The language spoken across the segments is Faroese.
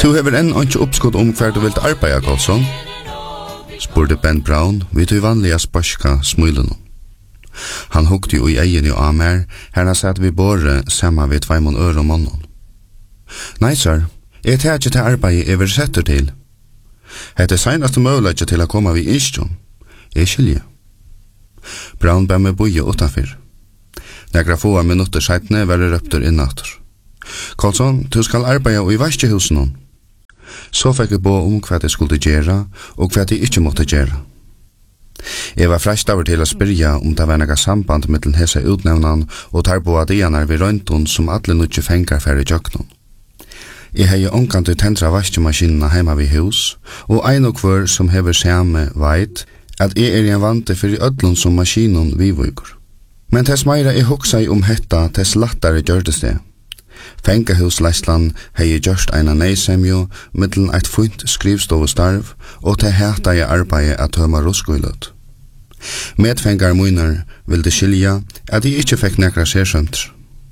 Du hever enn ikke oppskott hver du vilt arbeida, Karlsson? Spurte Ben Brown vid du vanliga spørska smulen. Han hukte jo i egen og amer, her satt vi båre sammen ved 2 øre om måneden. Nei, sir, jeg tar ikke til arbeid jeg vil setter til. Hette senaste mulighet til å komme vid innstjån. Jeg skiljer. Brown ber meg boje utanfyr. Negra få minutter seitne var det røpter innatter. Karlsson, du skal arbeide i vaskehusen. Så fikk jeg bo hva jeg skulle gjøre, og hva jeg ikke måtte gjøre. Jeg var frest over til å spyrja det var noe samband mellom hese utnevnan og tar på adianar ved røntun som alle nødje fengar færre jøknun. Jeg hei omkant til tendra vaskemaskinene heima ved hus, og ein og hver som hever samme veit at jeg en vante for i ødlun som maskinen vivugur. Men tess meira jeg hoksa om hetta, tess lattare gjørdes det. Fengahusleislan hei gjørst eina neisemjo mittlen eit funt skrivstovestarv og til heta jeg arbeid at tøma ruskoiløt. Medfengar munar vilde skilja at jeg ikkje fekk nekra sersømtr.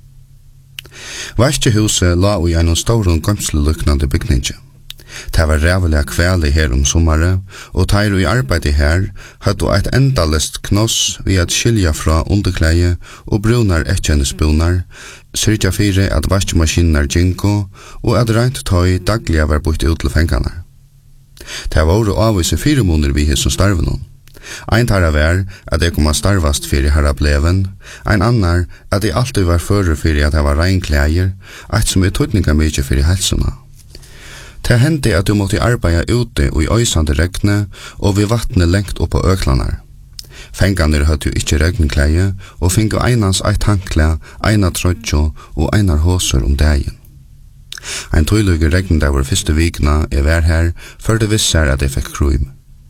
Vaskehuset la i ein storun gømsleluknande bygninge. Det var rævelig kveli her sommare, og teir i arbeid her hadde eit endalest knoss ved at skilja fra underkleie og brunar etkjennesbunar, syrja fire at vaskemaskiner ginko, og at rent tøy dagliga var bort ut til fengane. Det var avvise 4 måneder vi hos starven. Ein tarra var at jeg kom a starvast fyrir herra bleven, ein annar at jeg alltid var fører fyrir at jeg var rein klæger, eit som tøytninga mykje fyrir helsuna. Det hendte at du måtte arbeide ute og i øysande regne og ved vattnet lengt opp på øklanar. Fenganer hadde jo ikke regnkleie og finge einans eit hankle, eina trøtjo og einar håser dagen. Ein tøyluge regn der var første vikna jeg var her, før det visser at jeg fikk kruim.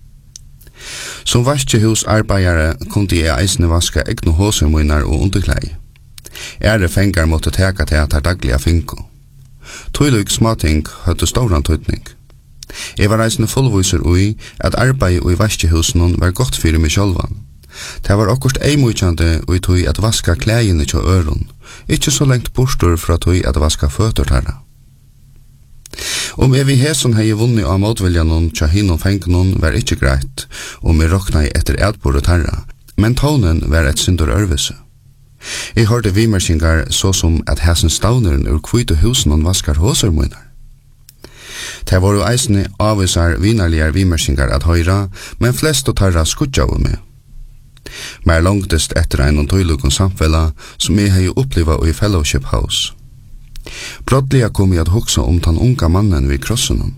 Som vaskehusarbeidere kunne jeg eisne vaske egne håsermunnar og underkleie. Ære fengar måtte teka til at her daglige finko. Tøylug smating hadde ståran tøytning. Jeg var reisende fullviser ui at arbeid i vaskehusen var godt fyrir meg sjølvan. Det var akkurat eimujkjande ui tøy at vaska klægene til øron, ikkje så lengt bortur fra tøy at vaska føtter tarra. Jeg vi heson hei vunni av motviljanon tja hinnom fengenon var ikkje greit, vi rokna etter edbord tarra, men tonen var et syndur ørvise. Jeg hørte vimersingar så som at hæsen stavneren ur kvite husen vaskar håsermunnar. Det var jo eisne avvisar vinarligar vimersingar at høyra, men flest og tarra skudja av meg. Mer langtest etter ein tøylugun samfella som jeg hei oppliva i Fellowship House. Brottliga kom jeg at hoksa den unga mannen vid krossenon.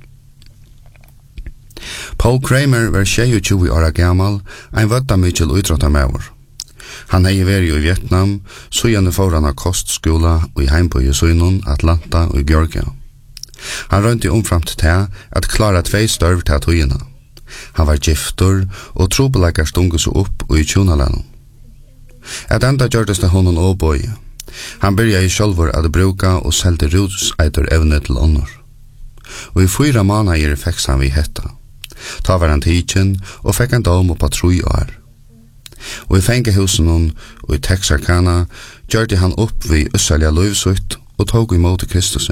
Paul Kramer var 22 år gammal, ein vøddamykjel utrottamævor. Han hei væri i Vietnam, så gjerne får han av kostskola og i heimbøy i Søynon, Atlanta og i Georgia. Han rønte omframt til at klara 2 størv til tøyina. Han var giftor og trobeleikar stunget seg opp og i tjonalænen. At enda gjørtes det honom åbøy. Han byrja i sjølvor at bruka og selte ruseitor evne til ånder. Og i 4 måneder fikk han vi hetta. Ta var han tidsen og fikk en dom på 3 år. Og i fengehusen og i Texarkana gjørte han opp ved Øssalja Løvsutt og tog imot Kristus.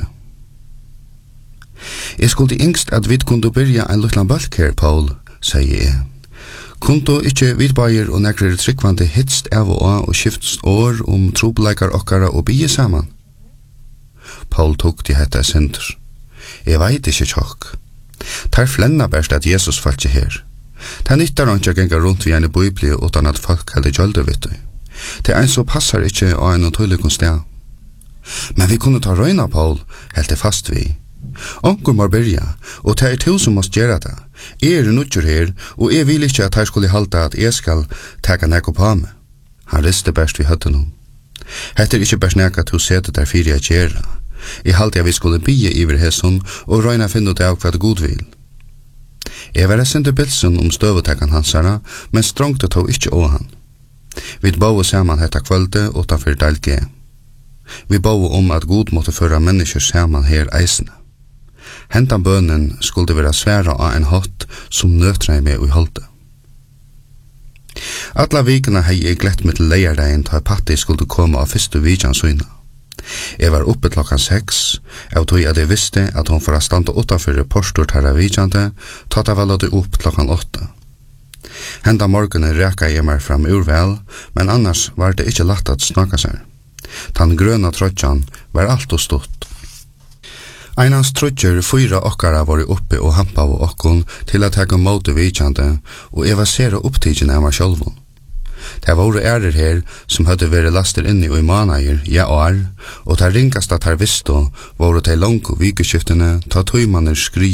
Jeg skulle yngst at vi kunne byrja en luklan bølg her, Paul, sier jeg. Kunne ikke vidbøyer og nekrer tryggvande hitst av og skifts år trobeleikar okkara og bygge saman? Paul tok til hetta sinter. Jeg veit ikke tjokk. Tar flenna best at Jesus falt ikke her. Det nyttar han ikke å genga rundt ved en bøybli utan at folk hadde gjølde vitt. Det ein så passar ikke av en tøylikon sted. Men vi kunne ta røyna, Paul, helt det fast vi. Onkur må byrja, og det to som måste gjøre det. Jeg nødgjør her, og jeg vil ikke at jeg skulle halda at jeg skal teka nekko på meg. Han riste best vi høtte noen. Hette ikke best nekka til å sete der fyrir jeg gjøre. Jeg halte jeg vi skulle bygge iver hesson og røyna finne ut av hva det god vil. Jeg var sinte bilsen støvetekan hansara, men strongte tog ikke å han. Vi bau saman hetta kvölde utanfor Dalge. Vi bau at god måtte føra mennesker saman her eisne. Hentan bønnen skulle være sværa av en hatt som nøtrei meg i holde. Alla vikene hei jeg glett med til leierdeien til at Patti skulle komme av fyrste vidjan søyna. Jeg var oppe klokkan 6, og tog at jeg visste at hun får standa utanfor postur til vidjande, tatt jeg vel opp klokkan 8. Henda morgenen reka jeg meg fram urvel, men annars var det ikke lagt at snakka seg. Den grøna trøtjan var alt og stått. Einans trutjer 4 okkara var oppe og hampa av okkon til at hekka måte vidjande, og evasera opptidgen av meg sjálvun. Det var ærer her som hadde vært laster inni og i manager, ja år, og det ringast at her vissto var det langt vikeskyiftene ta tøymaner skri